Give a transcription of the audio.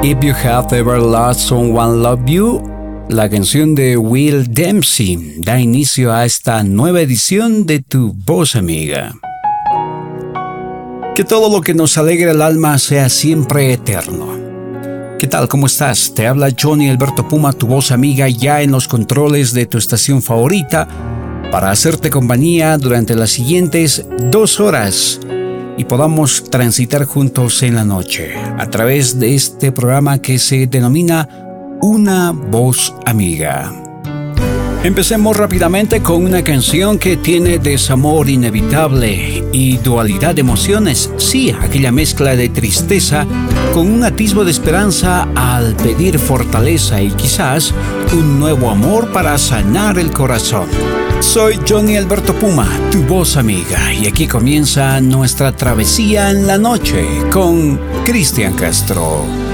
If You Have Ever Lost Someone Love You, la canción de Will Dempsey, da inicio a esta nueva edición de Tu Voz Amiga. Que todo lo que nos alegra el alma sea siempre eterno. ¿Qué tal? ¿Cómo estás? Te habla Johnny Alberto Puma, tu voz amiga, ya en los controles de tu estación favorita, para hacerte compañía durante las siguientes 2 horas y podamos transitar juntos en la noche a través de este programa que se denomina Una Voz Amiga. Empecemos rápidamente con una canción que tiene desamor inevitable y dualidad de emociones. Sí, aquella mezcla de tristeza con un atisbo de esperanza al pedir fortaleza y quizás un nuevo amor para sanar el corazón. Soy Johnny Alberto Puma, tu voz amiga, y aquí comienza nuestra travesía en la noche con Cristian Castro.